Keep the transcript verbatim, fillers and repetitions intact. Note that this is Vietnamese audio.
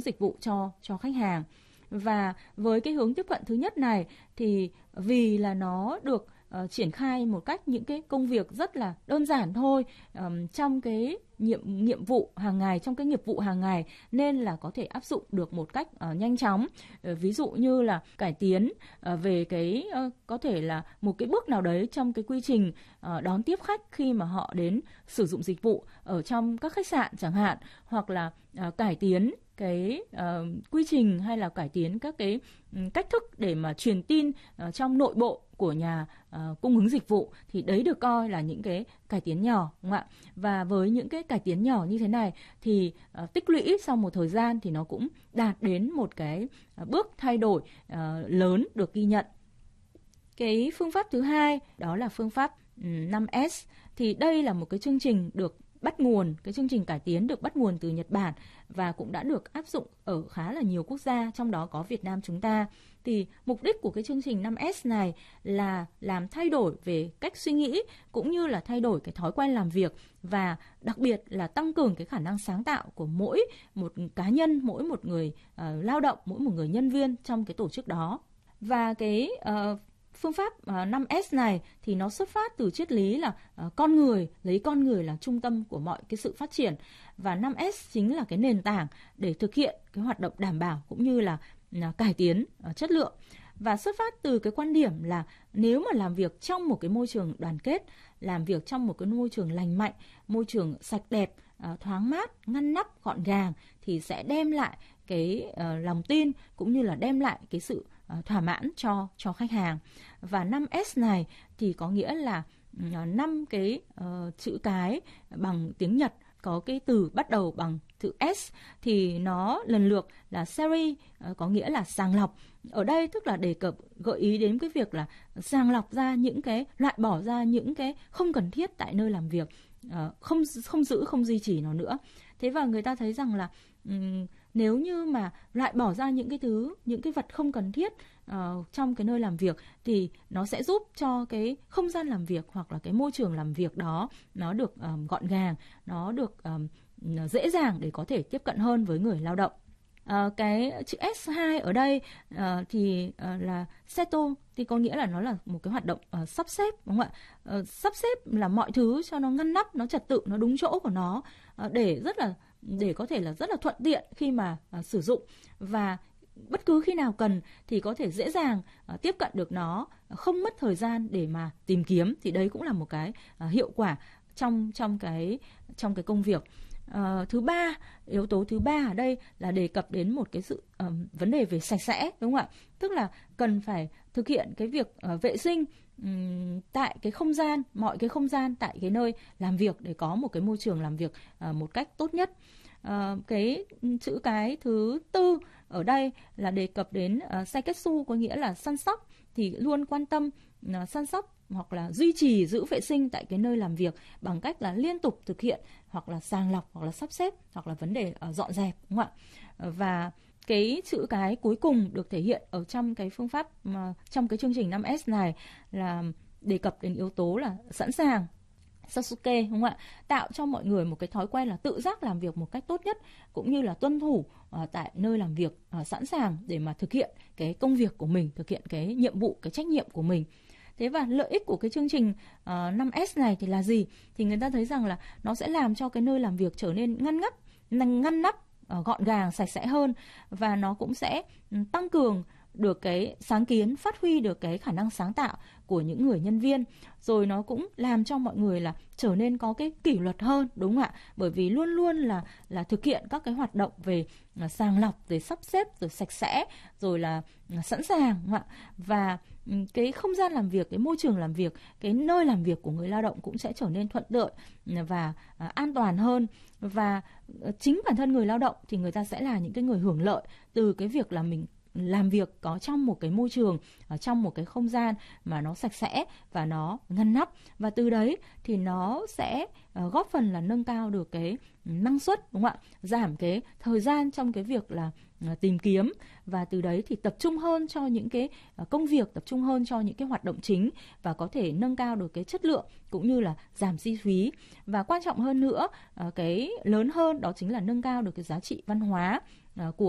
dịch vụ cho cho khách hàng. Và với cái hướng tiếp cận thứ nhất này thì vì là nó được uh, triển khai một cách những cái công việc rất là đơn giản thôi um, trong cái nhiệm nhiệm vụ hàng ngày, trong cái nghiệp vụ hàng ngày, nên là có thể áp dụng được một cách uh, nhanh chóng. Uh, ví dụ như là cải tiến uh, về cái uh, có thể là một cái bước nào đấy trong cái quy trình uh, đón tiếp khách khi mà họ đến sử dụng dịch vụ ở trong các khách sạn chẳng hạn, hoặc là uh, cải tiến cái uh, quy trình hay là cải tiến các cái um, cách thức để mà truyền tin uh, trong nội bộ của nhà uh, cung ứng dịch vụ, thì đấy được coi là những cái cải tiến nhỏ, đúng không ạ? Và với những cái cải tiến nhỏ như thế này thì uh, tích lũy sau một thời gian thì nó cũng đạt đến một cái uh, bước thay đổi uh, lớn được ghi nhận. Cái phương pháp thứ hai đó là phương pháp um, năm S. Thì đây là một cái chương trình được bắt nguồn, cái chương trình cải tiến được bắt nguồn từ Nhật Bản và cũng đã được áp dụng ở khá là nhiều quốc gia, trong đó có Việt Nam chúng ta. Thì mục đích của cái chương trình năm S này là làm thay đổi về cách suy nghĩ cũng như là thay đổi cái thói quen làm việc, và đặc biệt là tăng cường cái khả năng sáng tạo của mỗi một cá nhân, mỗi một người uh, lao động, mỗi một người nhân viên trong cái tổ chức đó. Và cái uh, phương pháp uh, năm S này thì nó xuất phát từ triết lý là uh, con người, lấy con người là trung tâm của mọi cái sự phát triển, và năm S chính là cái nền tảng để thực hiện cái hoạt động đảm bảo cũng như là uh, cải tiến uh, chất lượng. Và xuất phát từ cái quan điểm là nếu mà làm việc trong một cái môi trường đoàn kết, làm việc trong một cái môi trường lành mạnh, môi trường sạch đẹp, uh, thoáng mát, ngăn nắp, gọn gàng, thì sẽ đem lại cái uh, lòng tin cũng như là đem lại cái sự uh, thỏa mãn cho cho khách hàng. Và năm S này thì có nghĩa là năm uh, cái uh, chữ cái bằng tiếng Nhật, có cái từ bắt đầu bằng chữ S, thì nó lần lượt là series, uh, có nghĩa là sàng lọc. Ở đây tức là đề cập gợi ý đến cái việc là sàng lọc ra những cái, loại bỏ ra những cái không cần thiết tại nơi làm việc, uh, không không giữ, không duy trì nó nữa. Thế và người ta thấy rằng là um, nếu như mà loại bỏ ra những cái thứ, những cái vật không cần thiết uh, trong cái nơi làm việc, thì nó sẽ giúp cho cái không gian làm việc hoặc là cái môi trường làm việc đó nó được um, gọn gàng, nó được um, dễ dàng để có thể tiếp cận hơn với người lao động. Uh, cái chữ S hai ở đây uh, thì uh, là seto, thì có nghĩa là nó là một cái hoạt động uh, sắp xếp, đúng không ạ? Uh, sắp xếp là mọi thứ cho nó ngăn nắp, nó trật tự, nó đúng chỗ của nó, uh, để rất là để có thể là rất là thuận tiện khi mà uh, sử dụng, và bất cứ khi nào cần thì có thể dễ dàng uh, tiếp cận được nó, không mất thời gian để mà tìm kiếm. Thì đấy cũng là một cái uh, hiệu quả trong trong cái trong cái công việc. Uh, thứ ba, yếu tố thứ ba ở đây là đề cập đến một cái sự um, vấn đề về sạch sẽ, đúng không ạ? Tức là cần phải thực hiện cái việc uh, vệ sinh um, tại cái không gian, mọi cái không gian tại cái nơi làm việc để có một cái môi trường làm việc uh, một cách tốt nhất. Uh, cái chữ cái thứ tư ở đây là đề cập đến uh, saiketsu, có nghĩa là săn sóc, thì luôn quan tâm uh, săn sóc hoặc là duy trì giữ vệ sinh tại cái nơi làm việc bằng cách là liên tục thực hiện, hoặc là sàng lọc, hoặc là sắp xếp, hoặc là vấn đề uh, dọn dẹp, đúng không ạ? Uh, và cái chữ cái cuối cùng được thể hiện ở trong cái phương pháp uh, trong cái chương trình năm S này là đề cập đến yếu tố là sẵn sàng, Sasuke, đúng không ạ? Tạo cho mọi người một cái thói quen là tự giác làm việc một cách tốt nhất, cũng như là tuân thủ uh, tại nơi làm việc, uh, sẵn sàng để mà thực hiện cái công việc của mình, thực hiện cái nhiệm vụ, cái trách nhiệm của mình. Thế và lợi ích của cái chương trình uh, năm S này thì là gì? Thì người ta thấy rằng là nó sẽ làm cho cái nơi làm việc trở nên ngăn nắp, ngăn nắp, uh, gọn gàng, sạch sẽ hơn, và nó cũng sẽ um, tăng cường được cái sáng kiến, phát huy được cái khả năng sáng tạo của những người nhân viên. Rồi nó cũng làm cho mọi người là trở nên có cái kỷ luật hơn, đúng không ạ? Bởi vì luôn luôn là là thực hiện các cái hoạt động về uh, sàng lọc, rồi sắp xếp, rồi sạch sẽ, rồi là uh, sẵn sàng, đúng không ạ? Và um, cái không gian làm việc, cái môi trường làm việc, cái nơi làm việc của người lao động cũng sẽ trở nên thuận lợi và uh, an toàn hơn. Và uh, chính bản thân người lao động thì người ta sẽ là những cái người hưởng lợi từ cái việc là mình làm việc có trong một cái môi trường, ở trong một cái không gian mà nó sạch sẽ và nó ngăn nắp, và từ đấy thì nó sẽ uh, góp phần là nâng cao được cái năng suất, đúng không ạ? Giảm cái thời gian trong cái việc là uh, tìm kiếm, và từ đấy thì tập trung hơn cho những cái uh, công việc, tập trung hơn cho những cái hoạt động chính, và có thể nâng cao được cái chất lượng cũng như là giảm chi phí. Và quan trọng hơn nữa, uh, cái lớn hơn đó chính là nâng cao được cái giá trị văn hóa uh, của